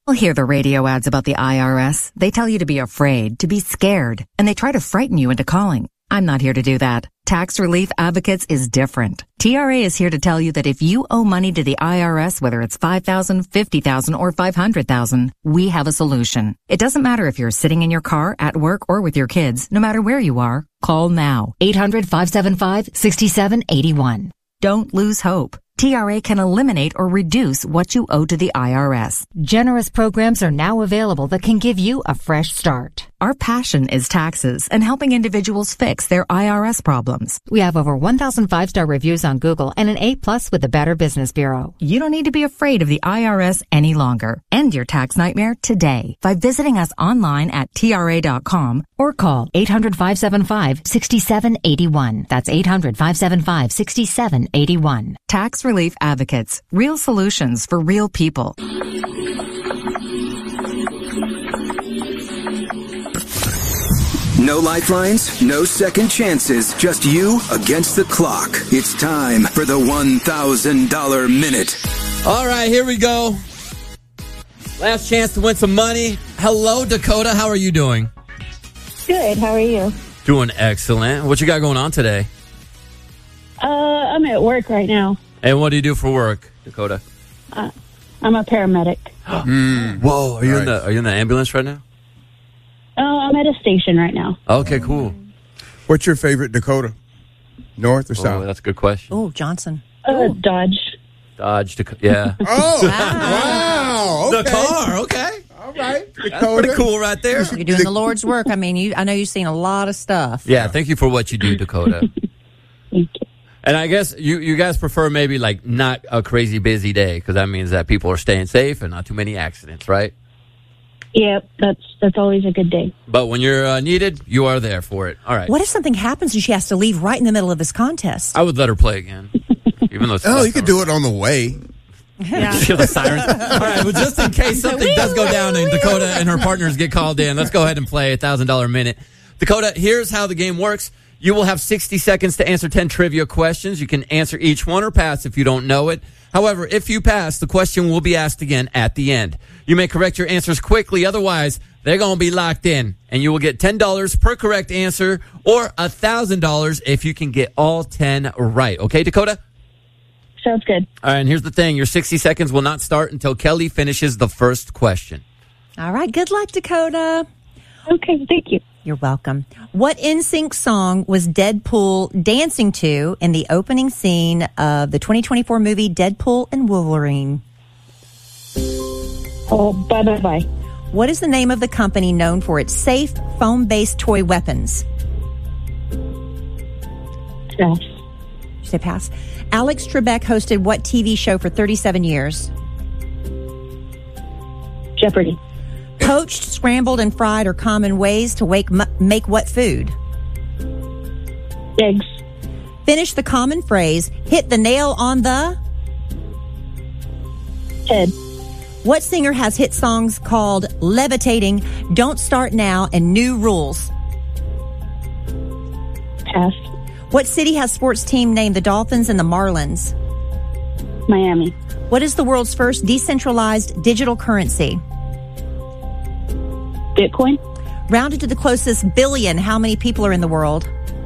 You'll hear the radio ads about the IRS. They tell you to be afraid, to be scared, and they try to frighten you into calling. I'm not here to do that. Tax Relief Advocates is different. TRA is here to tell you that if you owe money to the IRS, whether it's $5,000, $50,000, or $500,000, we have a solution. It doesn't matter if you're sitting in your car, at work, or with your kids. No matter where you are, call now. 800-575-6781. Don't lose hope. TRA can eliminate or reduce what you owe to the IRS. Generous programs are now available that can give you a fresh start. Our passion is taxes and helping individuals fix their IRS problems. We have over 1,000 5-star reviews on Google and an A+ with the Better Business Bureau. You don't need to be afraid of the IRS any longer. End your tax nightmare today by visiting us online at TRA.com or call 800-575-6781. That's 800-575-6781. Tax Relief Advocates. Real solutions for real people. No lifelines, no second chances, just you against the clock. It's time for the $1,000 minute. All right, here we go. Last chance to win some money. Hello, Dakota. How are you doing? Good. How are you? Doing excellent. What you got going on today? I'm at work right now. And what do you do for work, Dakota? I'm a paramedic. Whoa, are you in the ambulance right now? Oh, I'm at a station right now. Okay, cool. What's your favorite Dakota? North or south? That's a good question. Oh, Johnson. Dodge. Dodge, Dakota. Yeah. Oh, wow. Okay. The car, okay. All right. Dakota. That's pretty cool right there. You're doing the Lord's work. I mean, I know you've seen a lot of stuff. Yeah, thank you for what you do, Dakota. Thank you. And I guess you guys prefer maybe like not a crazy busy day because that means that people are staying safe and not too many accidents, right? Yep, that's always a good day. But when you're needed, you are there for it. All right. What if something happens and she has to leave right in the middle of this contest? I would let her play again. Even though it's you could do it on the way. Yeah. Feel the sirens. All right, well, just in case something does go down and Dakota and her partners get called in, let's go ahead and play $1,000 minute. Dakota, here's how the game works. You will have 60 seconds to answer 10 trivia questions. You can answer each one or pass if you don't know it. However, if you pass, the question will be asked again at the end. You may correct your answers quickly. Otherwise, they're going to be locked in. And you will get $10 per correct answer or $1,000 if you can get all 10 right. Okay, Dakota? Sounds good. All right, and here's the thing. Your 60 seconds will not start until Kelly finishes the first question. All right. Good luck, Dakota. Okay, thank you. You're welcome. What NSYNC song was Deadpool dancing to in the opening scene of the 2024 movie Deadpool and Wolverine? Oh, bye. What is the name of the company known for its safe, foam-based toy weapons? Pass. Did you say pass? Alex Trebek hosted what TV show for 37 years? Jeopardy. Poached, scrambled, and fried are common ways to make what food? Eggs. Finish the common phrase, hit the nail on the Head. What singer has hit songs called Levitating, Don't Start Now, and New Rules? Pass. What city has sports team named the Dolphins and the Marlins? Miami. What is the world's first decentralized digital currency? Bitcoin. Rounded to the closest billion, how many people are in the world?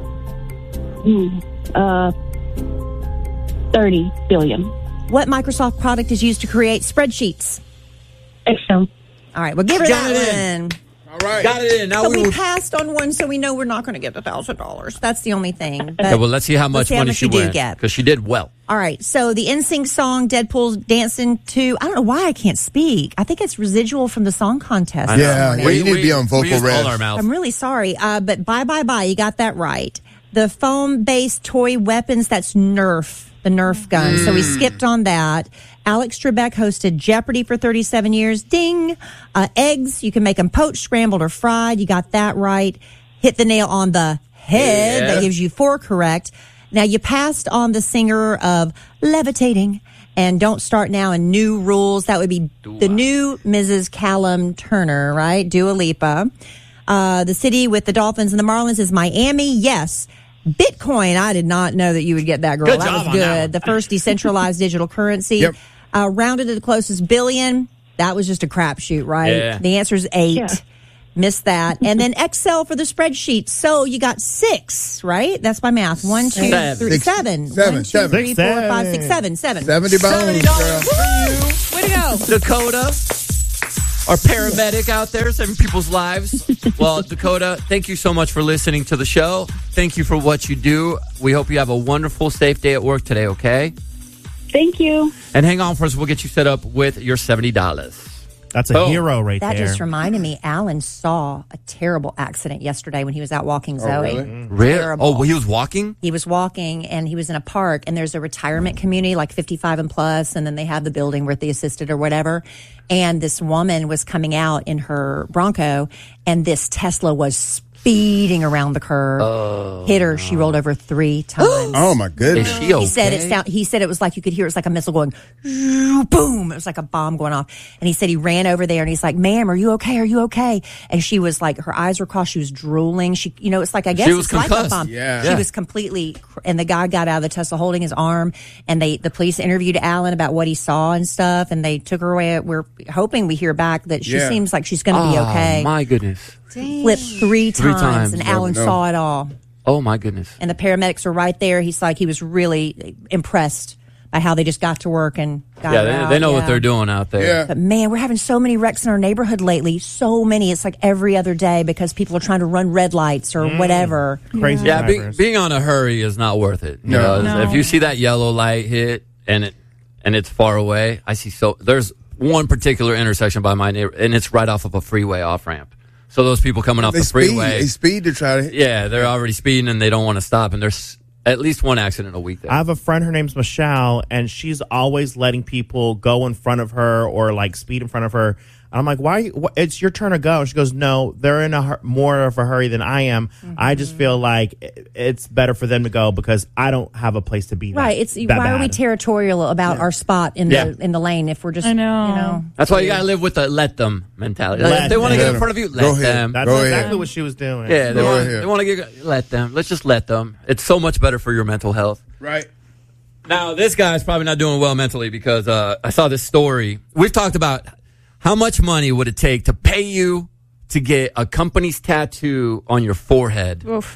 30 billion. What Microsoft product is used to create spreadsheets? Excel. All right, well, give her Got that it one. All right. Got it in. Now So we we will... passed on one, so we know we're not going to get the $1,000. That's the only thing. But Okay, well, let's see how much money she you do wins. get. Because she did well. All right, so the NSYNC song Deadpool's dancing to, I don't know why I can't speak. I think it's residual from the song contest. Yeah, you need to be on vocal we used rest. all our mouth. I'm really sorry, but bye. You got that right. The foam-based toy weapons, that's Nerf, the Nerf gun. So we skipped on that. Alex Trebek hosted Jeopardy for 37 years. Ding. Eggs, you can make them poached, scrambled, or fried. You got that right. Hit the nail on the head. Yeah. That gives you 4 correct. Now, you passed on the singer of Levitating and Don't Start Now and New Rules. That would be the new Mrs. Callum Turner, right? Dua Lipa. The city with the Dolphins and the Marlins is Miami. Yes. Bitcoin, I did not know that you would get that, girl. Good that job was on good. that one. The first decentralized digital currency. Yep. Rounded to the closest billion. That was just a crapshoot, right? Yeah. The answer is 8. Yeah. Missed that. And then Excel for the spreadsheet. So you got 6, right? That's my math. 1, 2, 3, 7. 7. 1, 2, 3, 4, 5, 6, 7. 7. 70 bones, girl. Way to go. Dakota, our paramedic out there saving people's lives. Well, Dakota, thank you so much for listening to the show. Thank you for what you do. We hope you have a wonderful, safe day at work today, okay? Thank you. And hang on for us. We'll get you set up with your $70. That's a hero right That there. just reminded me, Alan saw a terrible accident yesterday when he was out walking Zoe. really? Really? Terrible. Oh, well, he was walking? He was walking and he was in a park, and there's a retirement community like 55 and plus, and then they have the building where the assisted or whatever. And this woman was coming out in her Bronco, and this Tesla was speeding around the curve, hit her. She rolled over 3 times. Oh, my goodness. Is she okay? He said it was like you could hear it was like a missile going boom. It was like a bomb going off. And he said he ran over there and he's like, "Ma'am, are you okay? Are you okay?" And she was like, her eyes were crossed. She was drooling. She, it's like, I guess She was it's like a concussed. bomb. Yeah. She was completely. And the guy got out of the Tesla holding his arm, and the police interviewed Alan about what he saw and stuff, and they took her away. We're hoping we hear back that she seems like she's going to be okay. My goodness. Flipped 3 times, and Alan Never know. saw it all. Oh, my goodness. And the paramedics were right there. He's like, he was really impressed by how they just got to work and got her Yeah, out. they know what Yeah. they're doing out there. Yeah. But man, we're having so many wrecks in our neighborhood lately. So many. It's like every other day because people are trying to run red lights or whatever. Crazy Yeah, drivers. being on a hurry is not worth it. You No. know, if you see that yellow light hit and it's far away, there's one particular intersection by my neighbor, and it's right off of a freeway off ramp. So those people coming off the freeway, They speed to try to hit. yeah, they're already speeding and they don't want to stop. And there's at least one accident a week there. I have a friend, her name's Michelle, and she's always letting people go in front of her or like speed in front of her. And I'm like, it's your turn to go. And she goes, no, they're in more of a hurry than I am. Mm-hmm. I just feel like it's better for them to go because I don't have a place to be. Right. Why are we territorial about our spot in the lane if we're just, I know. That's why you gotta live with the let them mentality. Let If they want to them. get in front of you, Go let ahead. them. That's Go exactly ahead. what she was doing. Yeah, Go ahead. they want to let them. Let's just let them. It's so much better for your mental health. Right. Now, this guy's probably not doing well mentally because I saw this story. We've talked about how much money would it take to pay you to get a company's tattoo on your forehead. Oof.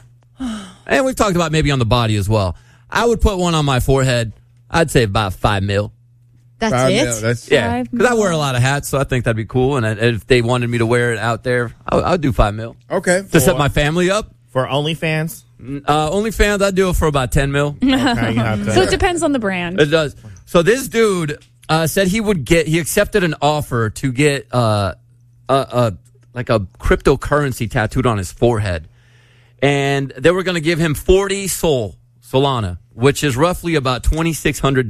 And we've talked about maybe on the body as well. I would put one on my forehead. I'd say about $5 million. That's $5 it? million. That's Yeah, $5 because I wear a lot of hats, so I think that'd be cool. And if they wanted me to wear it out there, I'd do $5 million okay. to set my family up. For OnlyFans? OnlyFans, I'd do it for about $10 million. Okay, you have to. So it depends on the brand. It does. So this dude said he accepted an offer to get like a cryptocurrency tattooed on his forehead, and they were going to give him 40 Solana, which is roughly about $2,600.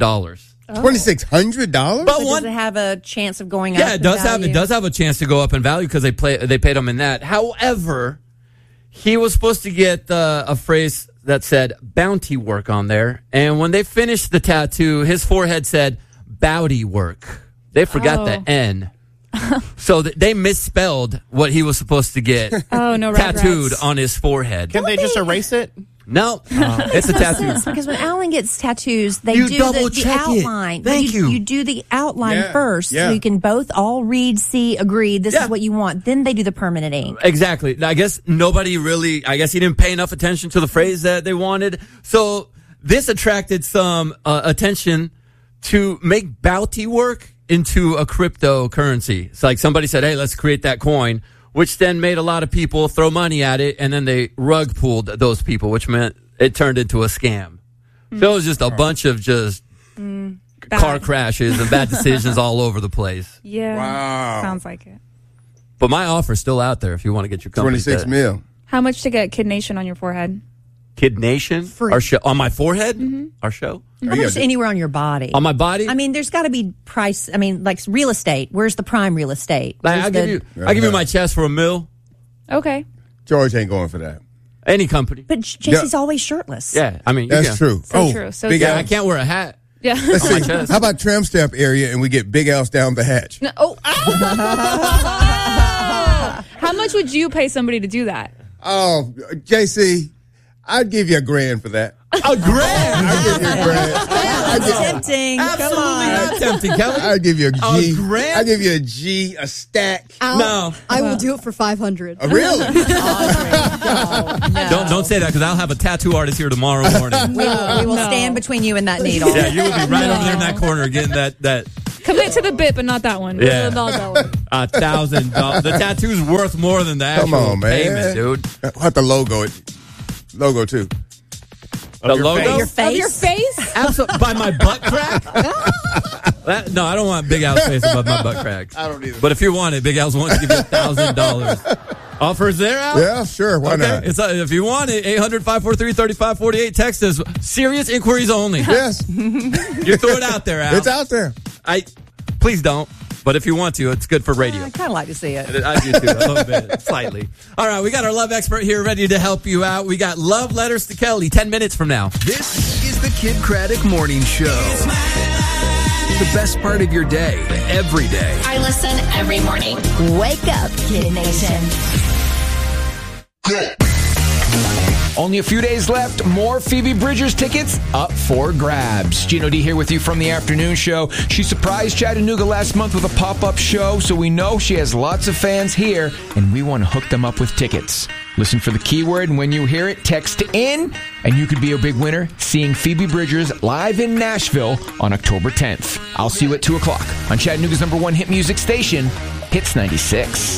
$2,600? But So one, does it have a chance of going up? yeah, it in does value? have a chance to go up in value because they paid him in that. However, he was supposed to get a phrase that said bounty work on there, and when they finished the tattoo, his forehead said bowdy work. They forgot the N. So they misspelled what he was supposed to get Oh, no tattooed regrets. on his forehead. Can they just erase it? No, it's a tattoo. Sense, because when Alan gets tattoos, they You do double the check it. outline. Thank you. You do the outline Yeah, first, yeah. so you can both all read, see, agree. This Yeah. is what you want. Then they do the permanent ink. Exactly. I guess he didn't pay enough attention to the phrase that they wanted. So this attracted some attention to make bounty work into a cryptocurrency. It's like somebody said, hey, let's create that coin, which then made a lot of people throw money at it, and then they rug pulled those people, which meant it turned into a scam. So it was just a bunch of just car crashes and bad decisions all over the place. Yeah. Wow. Sounds like it. But my offer's still out there if you want to get your company. 26 mil. How much to get Kid Nation on your forehead? Kid Nation? Free. Our show. On my forehead? Our show? How much anywhere on your body? On my body? I mean, there's got to be price. I mean, like real estate. Where's the prime real estate? Like, Where's I'll give you my chest for $1 million. Okay. George ain't going for that. Any company. But JC's always shirtless. Yeah, I mean, That's true. So true. So big true. Yeah, I Al's. can't wear a hat. Yeah. Let's on my see. chest. How about tram stamp area and we get Big Al's down the hatch? No, oh. How much would you pay somebody to do that? Oh, JC, I'd give you $1,000 for that. $1,000? I'd give you $1,000. tempting. Absolutely Come on. not tempting, Kelly. I'll give you a G. A grand? I'll give you a G, a stack. No. I will do it for 500. Really? No. Don't say that because I'll have a tattoo artist here tomorrow morning. We will No. stand between you and that needle. Yeah, you will be right over there in that corner getting that Commit to the bit, but not that one. Yeah. Not that one. $1,000. The tattoo's worth more than the actual Come on, man. payment, dude. I'll have to logo too. The logo? Your face? Of your face? Absolutely. By my butt crack? No, I don't want Big Al's face above my butt crack. I don't either. But if you want it, Big Al's wants to give you $1,000. Offers there, Al? Yeah, sure. Why not? It's, if you want it, 800-543-3548. Text us. Serious inquiries only. Yes, You throw it out there, Al. it's out there. Please don't. But if you want to, it's good for radio. I kind of like to see it. I do too, a little bit, slightly. All right, we got our love expert here ready to help you out. We got love letters to Kelly 10 minutes from now. This is the Kid Craddock Morning Show. The best part of your day, every day. I listen every morning. Wake up, Kid Nation. Only a few days left. More Phoebe Bridgers tickets up for grabs. Gino D here with you from the afternoon show. She surprised Chattanooga last month with a pop-up show, so we know she has lots of fans here, and we want to hook them up with tickets. Listen for the keyword, and when you hear it, text IN, and you could be a big winner seeing Phoebe Bridgers live in Nashville on October 10th. I'll see you at 2 o'clock on Chattanooga's #1 hit music station, Hits 96.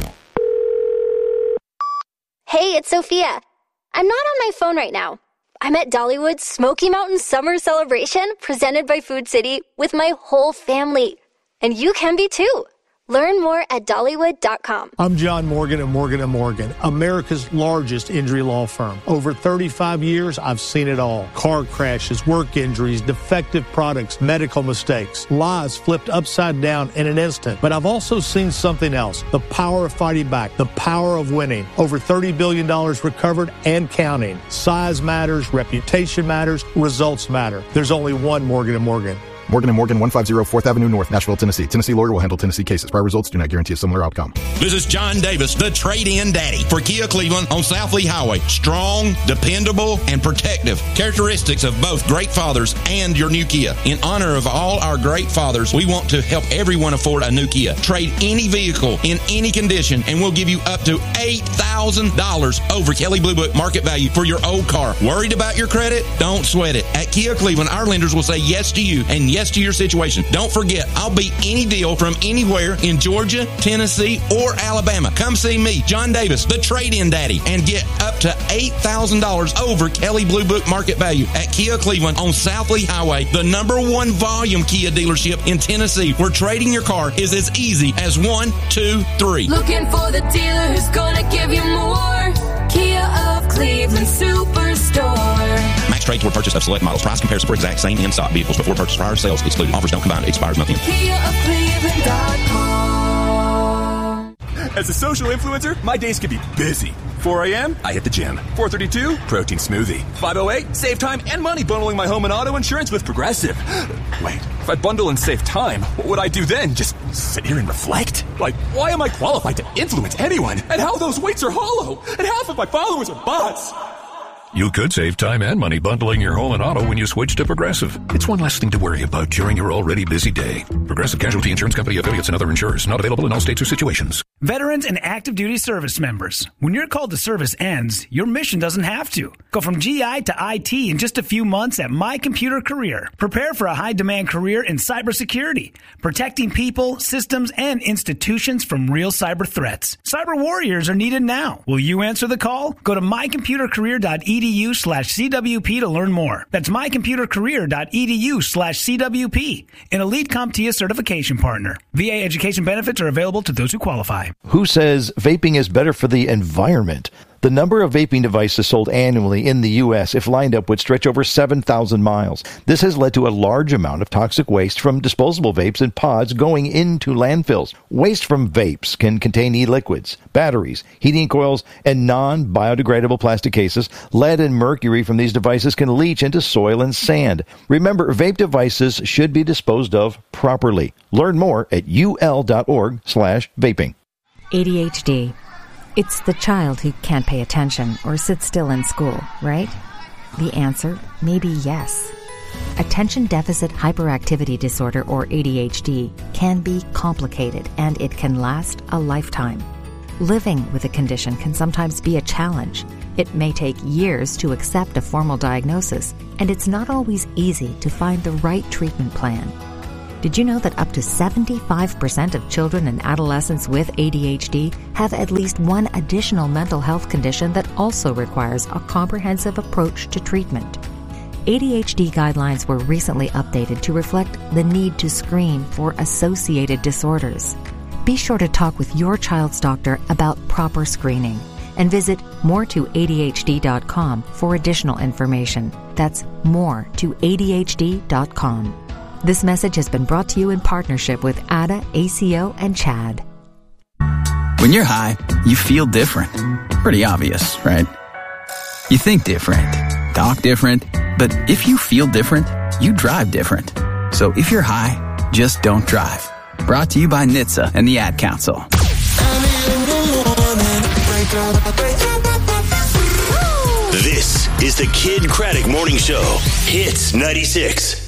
Hey, it's Sophia. I'm not on my phone right now. I'm at Dollywood's Smoky Mountain Summer Celebration presented by Food City with my whole family. And you can be too. Learn more at Dollywood.com. I'm John Morgan of Morgan & Morgan, America's largest injury law firm. Over 35 years, I've seen it all. Car crashes, work injuries, defective products, medical mistakes, lives flipped upside down in an instant. But I've also seen something else, the power of fighting back, the power of winning. Over $30 billion recovered and counting. Size matters, reputation matters, results matter. There's only one Morgan & Morgan. Morgan & Morgan, 150 4th Avenue North, Nashville, Tennessee. Tennessee lawyer will handle Tennessee cases. Prior results do not guarantee a similar outcome. This is John Davis, the trade-in daddy for Kia Cleveland on South Lee Highway. Strong, dependable, and protective. Characteristics of both great fathers and your new Kia. In honor of all our great fathers, we want to help everyone afford a new Kia. Trade any vehicle in any condition, and we'll give you up to $8,000 over Kelley Blue Book market value for your old car. Worried about your credit? Don't sweat it. At Kia Cleveland, our lenders will say yes to you and yes to your situation. Don't forget, I'll beat any deal from anywhere in Georgia, Tennessee, or Alabama. Come see me, John Davis, the trade-in daddy, and get up to $8,000 over Kelley Blue Book market value at Kia Cleveland on South Lee Highway, the #1 volume Kia dealership in Tennessee, where trading your car is as easy as 1, 2, 3. Looking for the dealer who's gonna give you more. Kia of Cleveland Superstore. Max trade toward purchase of select models. Price comparison for exact same in-stock vehicles before purchase. Prior sales excluded. Offers don't combine. Expires month end. KiaofCleveland.com. As a social influencer, my days can be busy. 4 a.m., I hit the gym. 4:32, protein smoothie. 5:08, save time and money bundling my home and auto insurance with Progressive. Wait, if I bundle and save time, what would I do then? Just sit here and reflect? Like, why am I qualified to influence anyone? And how those weights are hollow? And half of my followers are bots? You could save time and money bundling your home and auto when you switch to Progressive. It's one less thing to worry about during your already busy day. Progressive Casualty Insurance Company, affiliates, and other insurers. Not available in all states or situations. Veterans and active duty service members. When your call to service ends, your mission doesn't have to. Go from GI to IT in just a few months at My Computer Career. Prepare for a high-demand career in cybersecurity, protecting people, systems, and institutions from real cyber threats. Cyber warriors are needed now. Will you answer the call? Go to mycomputercareer.edu/CWP to learn more. That's mycomputercareer.edu/CWP, an elite CompTIA certification partner. VA education benefits are available to those who qualify. Who says vaping is better for the environment? The number of vaping devices sold annually in the U.S., if lined up, would stretch over 7,000 miles. This has led to a large amount of toxic waste from disposable vapes and pods going into landfills. Waste from vapes can contain e-liquids, batteries, heating coils, and non-biodegradable plastic cases. Lead and mercury from these devices can leach into soil and sand. Remember, vape devices should be disposed of properly. Learn more at ul.org/vaping. ADHD. It's the child who can't pay attention or sit still in school, right? The answer may be yes. Attention Deficit Hyperactivity Disorder, or ADHD, can be complicated and it can last a lifetime. Living with a condition can sometimes be a challenge. It may take years to accept a formal diagnosis, and it's not always easy to find the right treatment plan. Did you know that up to 75% of children and adolescents with ADHD have at least one additional mental health condition that also requires a comprehensive approach to treatment? ADHD guidelines were recently updated to reflect the need to screen for associated disorders. Be sure to talk with your child's doctor about proper screening and visit more2adhd.com for additional information. That's more2adhd.com. This message has been brought to you in partnership with ADA, ACO, and CHAD. When you're high, you feel different. Pretty obvious, right? You think different, talk different, but if you feel different, you drive different. So if you're high, just don't drive. Brought to you by NHTSA and the Ad Council. This is the Kid Craddock Morning Show. Hits 96.